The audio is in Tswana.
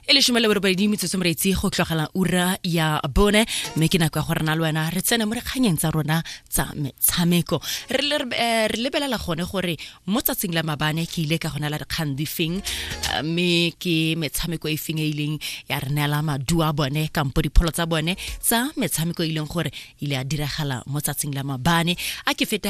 Ele shumela gore ba di mitsotso moretsi go tlogela ura ya bone mme ke nako ya gore na le wena re tsena mo re kganyeng tsa rona tsa metshameko re lebelela gone gore mo tsatsing la mabane ke ile ka gona la dikgang difeng mme ke metshameko e feng e ileng ya re neela madua bone kampo dipholo tsa bone tsa metshameko e ileng gore ile a diragala mo tsatsing la mabane a ke feta